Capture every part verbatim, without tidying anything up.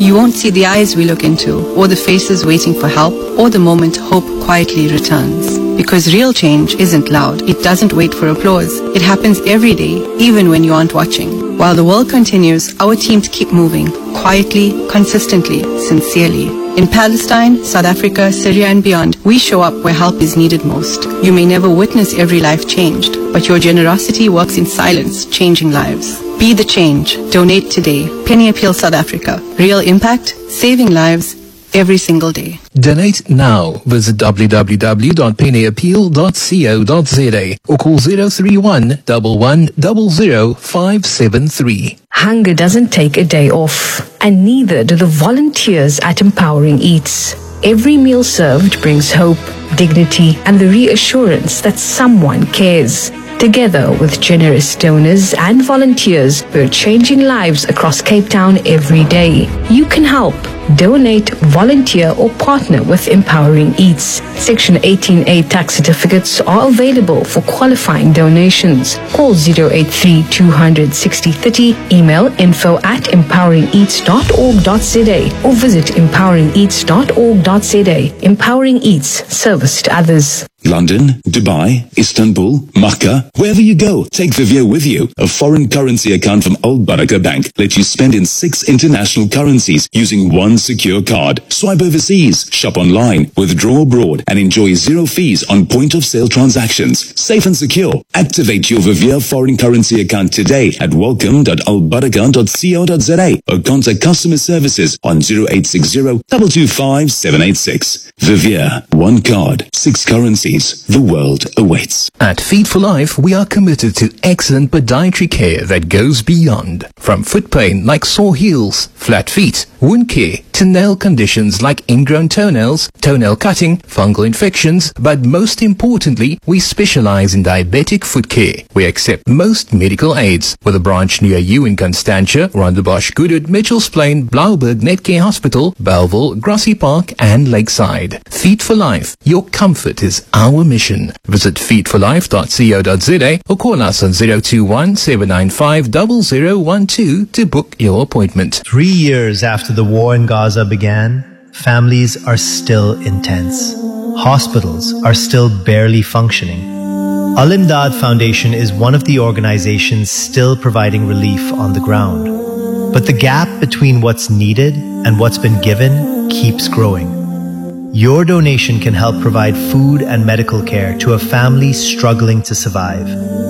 You won't see the eyes we look into, or the faces waiting for help, or the moment hope quietly returns. Because real change isn't loud. It doesn't wait for applause. It happens every day, even when you aren't watching. While the world continues, our teams keep moving, quietly, consistently, sincerely. In Palestine, South Africa, Syria and beyond, we show up where help is needed most. You may never witness every life changed, but your generosity works in silence, changing lives. Be the change. Donate today. Penny Appeal South Africa. Real impact, saving lives every single day. Donate now. Visit w w w dot penny appeal dot co dot z a or call zero three one, one one zero zero five seven three. Hunger doesn't take a day off, and neither do the volunteers at Empowering Eats. Every meal served brings hope, dignity, and the reassurance that someone cares. Together with generous donors and volunteers, we're changing lives across Cape Town every day. You can help. Donate, volunteer, or partner with Empowering Eats. Section eighteen A tax certificates are available for qualifying donations. Call zero eight three, two hundred, sixty thirty, email info at empowering eats dot org dot z a or visit empowering eats dot org dot z a. Empowering Eats, service to others. London, Dubai, Istanbul, Makkah, wherever you go, take Vivier with you. A foreign currency account from Old Baraka Bank lets you spend in six international currencies using one secure card. Swipe overseas, shop online, withdraw abroad, and enjoy zero fees on point-of-sale transactions. Safe and secure. Activate your Vivier foreign currency account today at welcome dot old baraka dot co dot z a or contact customer services on zero eight six zero, two two five, seven eight six. Vivier, one card, six currencies. The world awaits. At Feed for Life, we are committed to excellent podiatry care that goes beyond. From foot pain like sore heels, flat feet, wound care, to nail conditions like ingrown toenails, toenail cutting, fungal infections, but most importantly, we specialize in diabetic foot care. We accept most medical aids, with a branch near you in Constantia, Rondebosch, Goodwood, Mitchells Plain, Blauberg, Netcare Hospital, Belleville, Grassy Park, and Lakeside. Feed for Life. Your comfort is our mission. Visit feed for life dot co dot z a or call us on zero two one, seven nine five, zero zero one two to book your appointment. Three years after the war in Gaza began, families are still intense. Hospitals are still barely functioning. Al Imdad Foundation is one of the organizations still providing relief on the ground. But the gap between what's needed and what's been given keeps growing. Your donation can help provide food and medical care to a family struggling to survive.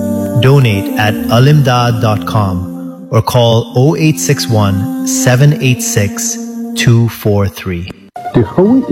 Donate at al imdad dot com or call zero eight six one, seven eight six, two four three.